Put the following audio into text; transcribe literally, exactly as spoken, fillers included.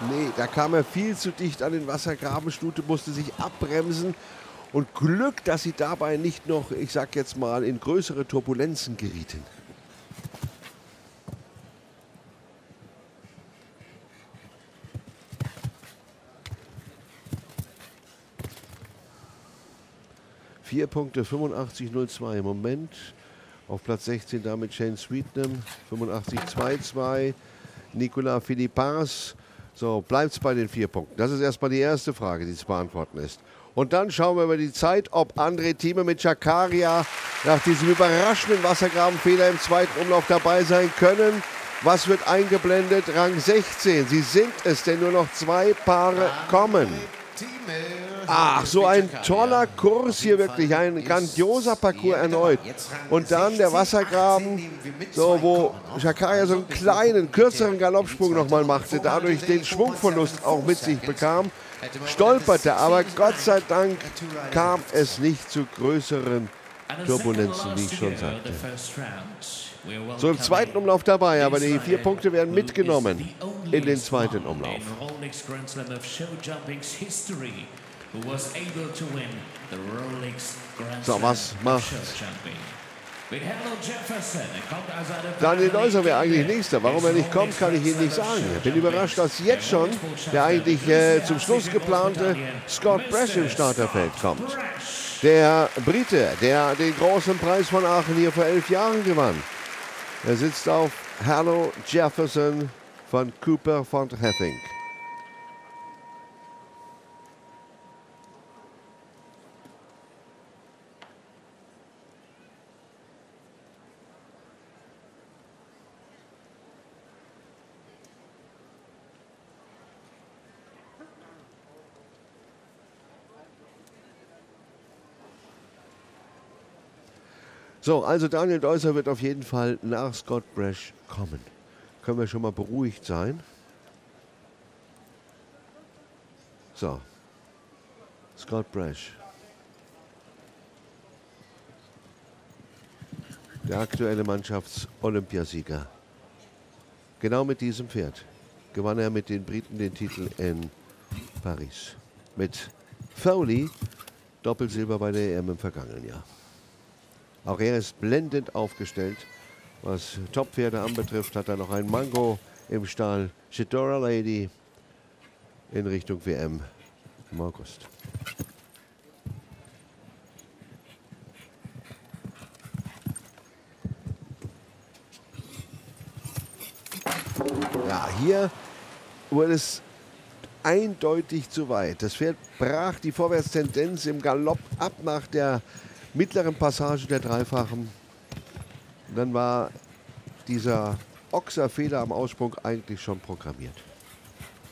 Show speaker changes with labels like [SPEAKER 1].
[SPEAKER 1] Nee, da kam er viel zu dicht an den Wassergraben. Stute musste sich abbremsen. Und Glück, dass sie dabei nicht noch, ich sag jetzt mal, in größere Turbulenzen gerieten. Vier Punkte, fünfundachtzig null zwei im Moment. Auf Platz sechzehn damit Shane Sweetnam, fünfundachtzig zwei zwei. Nicolas Philippars. So, bleibt es bei den vier Punkten. Das ist erstmal die erste Frage, die zu beantworten ist. Und dann schauen wir über die Zeit, ob André Thieme mit Chakaria nach diesem überraschenden Wassergrabenfehler im zweiten Umlauf dabei sein können. Was wird eingeblendet? Rang sechzehn. Sie sind es, denn nur noch zwei Paare kommen. Ach, so ein toller Kurs hier, wirklich ein grandioser Parcours erneut. Und dann der Wassergraben, so, wo Chakaria so einen kleinen, kürzeren Galoppsprung nochmal machte, dadurch den Schwungverlust auch mit sich bekam, stolperte, aber Gott sei Dank kam es nicht zu größeren Turbulenzen, wie ich schon sagte. So im zweiten Umlauf dabei, aber die vier Punkte werden mitgenommen in den zweiten Umlauf. So, was macht Daniel Deuser? Wäre eigentlich nächster. Warum er nicht kommt, kann ich Ihnen nicht sagen. Ich bin überrascht, dass jetzt schon der eigentlich äh, zum Schluss geplante Scott Brash im Starterfeld kommt. Der Brite, der den großen Preis von Aachen hier vor elf Jahren gewann. Er sitzt auf Hallo Jefferson von Cooper von Heffing. So, also Daniel Deuser wird auf jeden Fall nach Scott Brash kommen. Können wir schon mal beruhigt sein. So, Scott Brash. Der aktuelle Mannschafts-Olympiasieger. Genau mit diesem Pferd gewann er mit den Briten den Titel in Paris. Mit Foley Doppelsilber bei der E M im vergangenen Jahr. Auch er ist blendend aufgestellt. Was Top-Pferde anbetrifft, hat er noch ein Mango im Stall. Shedora Lady in Richtung W M im August. Ja, hier wurde es eindeutig zu weit. Das Pferd brach die Vorwärtstendenz im Galopp ab nach der mittleren Passage der Dreifachen. Und dann war dieser Ochser-Fehler am Aussprung eigentlich schon programmiert.